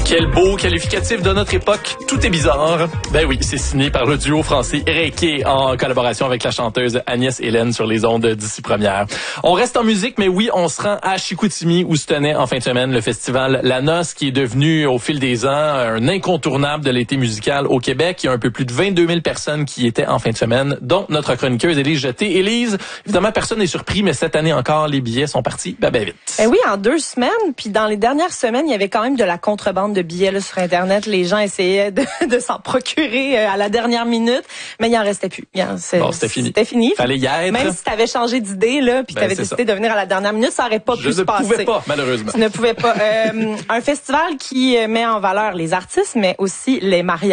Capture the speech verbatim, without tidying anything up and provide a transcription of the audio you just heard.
Quel beau qualificatif de notre époque. Tout est bizarre. Ben oui, c'est signé par le duo français Reiki en collaboration avec la chanteuse Agnès Hélène sur les ondes d'ici première. On reste en musique, mais oui, on se rend à Chicoutimi où se tenait en fin de semaine le festival La Noce qui est devenu au fil des ans un incontournable de l'été musical au Québec. Il y a un peu plus de vingt-deux mille personnes qui y étaient en fin de semaine, dont notre chroniqueuse Élise Jeté. Élise, évidemment, personne n'est surpris, mais cette année encore, les billets sont partis ben, ben vite. Eh oui, en deux semaines. Puis dans les dernières semaines, il y avait quand même de la contrebande de billets là, sur Internet. Les gens essayaient de, de s'en procurer à la dernière minute, mais il en restait plus. C'est, bon, c'était fini. C'était fini. Fallait y être. Même si tu avais changé d'idée, là, puis ben, tu avais décidé ça. de venir à la dernière minute, ça aurait pas Je pu se passer. Je ne pouvais pas, malheureusement. Tu ne pouvais pas. Euh, un festival qui met en valeur les artistes, mais aussi les mariages.